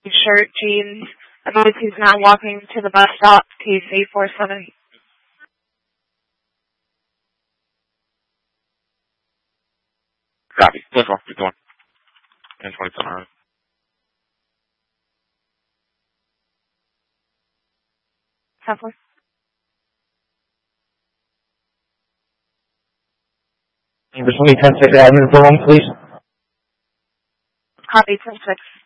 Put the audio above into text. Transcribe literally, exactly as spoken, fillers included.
shirt, jeans. Advise he's now walking to the bus stop, T C four seven. Copy. Let's go. Keep going. ten twenty-seven. Halfway. Between ten six admin for one, please. Copy, ten six.